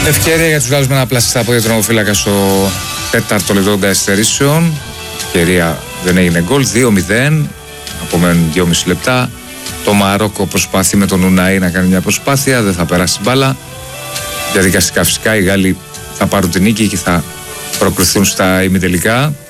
Ευκαιρία για τους Γάλλους με ένα πλάσι στα πόδια τερματοφύλακα στο τέταρτο λεπτό των καθυστερήσεων. Ευκαιρία, δεν έγινε γκολ. 2-0. Απομένουν 2,5 λεπτά. Το Μαρόκο προσπαθεί με τον Ουναή να κάνει μια προσπάθεια. Δεν θα περάσει μπάλα. Διαδικαστικά φυσικά οι Γάλλοι θα πάρουν την νίκη και θα προκριθούν στα ημιτελικά.